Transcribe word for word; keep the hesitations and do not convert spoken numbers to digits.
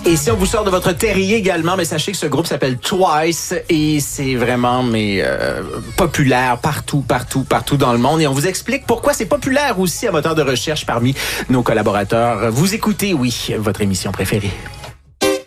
Et si on vous sort de votre terrier également, mais sachez que ce groupe s'appelle Twice et c'est vraiment mais euh, populaire partout, partout, partout dans le monde. Et on vous explique pourquoi c'est populaire aussi à moteur de recherche parmi nos collaborateurs. Vous écoutez, oui, votre émission préférée.